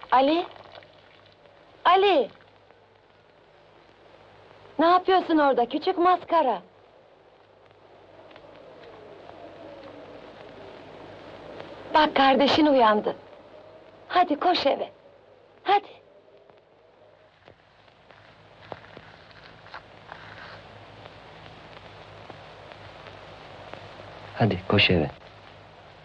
Ali? Ali! Ne yapıyorsun orada küçük maskara? Bak kardeşin uyandı. Hadi koş eve. Hadi. Hadi koş eve.